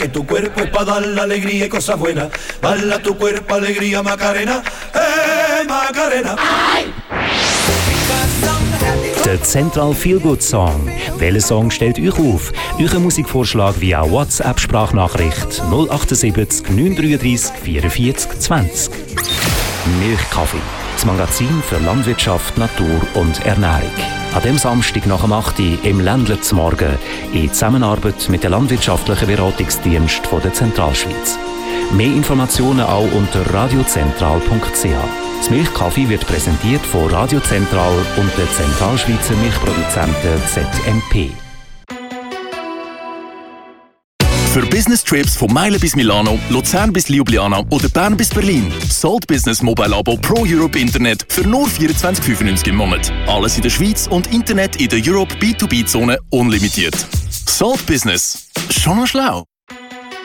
Que tu cuerpo es para dar la alegría y cosas buenas. Bala tu cuerpo, alegría, Macarena. Macarena. Der Central Feel Good Song. Welcher Song stellt euch auf? Euer Musikvorschlag via WhatsApp-Sprachnachricht 078 933 44 20. Milchkaffee. Das Magazin für Landwirtschaft, Natur und Ernährung. An dem Samstag nach dem 8. Uhr im Ländler zum Morgen in Zusammenarbeit mit dem Landwirtschaftlichen Beratungsdienst der Zentralschweiz. Mehr Informationen auch unter radiozentral.ch. Das Milchkaffee wird präsentiert von Radio Zentral und der Zentralschweizer Milchproduzenten ZMP. Für Business-Trips von Meilen bis Milano, Luzern bis Ljubljana oder Bern bis Berlin. Salt Business Mobile Abo Pro Europe Internet für nur 24,95 im Monat. Alles in der Schweiz und Internet in der Europe B2B-Zone unlimitiert. Salt Business. Schon noch schlau.